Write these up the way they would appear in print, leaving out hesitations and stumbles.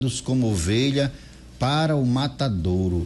como ovelha para o matadouro,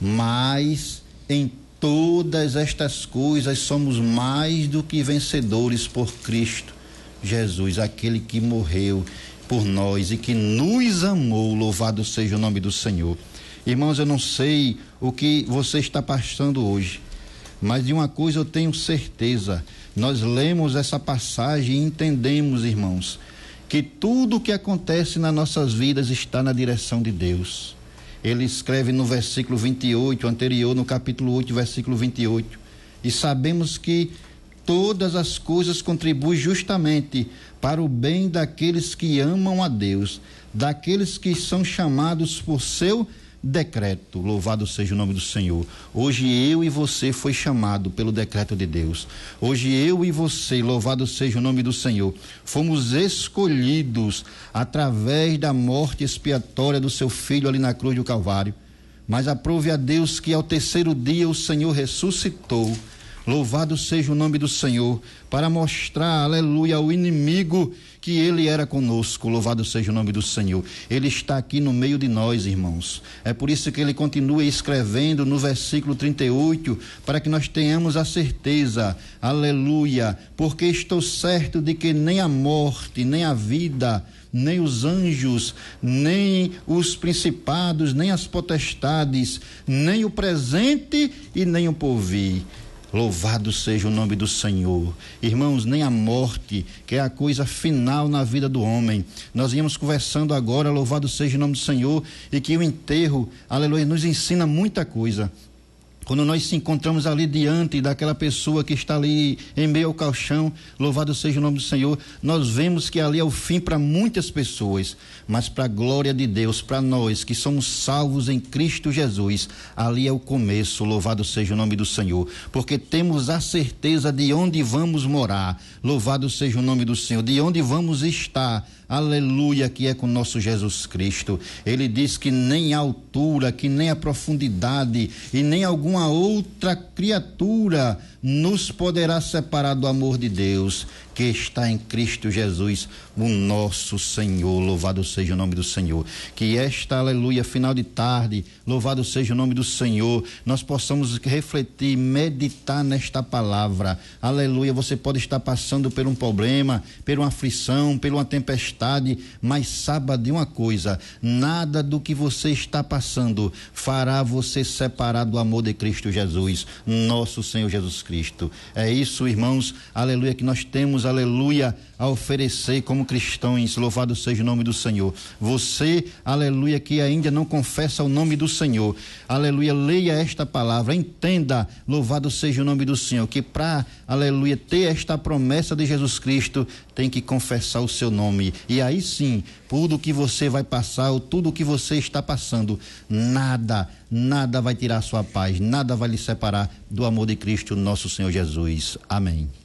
mas em todas estas coisas somos mais do que vencedores por Cristo Jesus, aquele que morreu por nós e que nos amou. Louvado seja o nome do Senhor. Irmãos, eu não sei o que você está passando hoje, mas de uma coisa eu tenho certeza: nós lemos essa passagem e entendemos, irmãos, que tudo o que acontece nas nossas vidas está na direção de Deus. Ele escreve no versículo 28, anterior, no capítulo 8, versículo 28, e sabemos que todas as coisas contribuem justamente para o bem daqueles que amam a Deus, daqueles que são chamados por seu decreto. Louvado seja o nome do Senhor. Hoje eu e você foi chamado pelo decreto de Deus. Hoje eu e você, louvado seja o nome do Senhor, fomos escolhidos através da morte expiatória do seu filho ali na cruz do Calvário. Mas aprove a Deus que ao terceiro dia o Senhor ressuscitou. Louvado seja o nome do Senhor, para mostrar, aleluia, ao inimigo que ele era conosco. Louvado seja o nome do Senhor. Ele está aqui no meio de nós, irmãos. É por isso que ele continua escrevendo no versículo 38, para que nós tenhamos a certeza, aleluia, porque estou certo de que nem a morte, nem a vida, nem os anjos, nem os principados, nem as potestades, nem o presente e nem o porvir. Louvado seja o nome do Senhor. Irmãos, nem a morte, que é a coisa final na vida do homem. Nós íamos conversando agora, louvado seja o nome do Senhor, e que o enterro, aleluia, nos ensina muita coisa. Quando nós se encontramos ali diante daquela pessoa que está ali em meio ao caixão, louvado seja o nome do Senhor, nós vemos que ali é o fim para muitas pessoas, mas para a glória de Deus, para nós que somos salvos em Cristo Jesus, ali é o começo. Louvado seja o nome do Senhor, porque temos a certeza de onde vamos morar. Louvado seja o nome do Senhor, de onde vamos estar. Aleluia, que é com nosso Jesus Cristo. Ele diz que nem a altura, que nem a profundidade e nem alguma outra criatura nos poderá separar do amor de Deus que está em Cristo Jesus, o nosso Senhor. Louvado seja o nome do Senhor. Que esta, aleluia, final de tarde, louvado seja o nome do Senhor, nós possamos refletir, meditar nesta palavra. Aleluia, você pode estar passando por um problema, por uma aflição, por uma tempestade, mas saiba de uma coisa: nada do que você está passando fará você separar do amor de Cristo Jesus, nosso Senhor Jesus Cristo. É isso, irmãos, aleluia, que nós temos, aleluia, a oferecer como cristãos. Louvado seja o nome do Senhor. Você, aleluia, que ainda não confessa o nome do Senhor, aleluia, leia esta palavra, entenda, louvado seja o nome do Senhor, que para, aleluia, ter esta promessa de Jesus Cristo, tem que confessar o seu nome, e aí sim, tudo que você vai passar, ou tudo que você está passando, nada vai tirar a sua paz, nada vai lhe separar do amor de Cristo, nosso Senhor Jesus. Amém.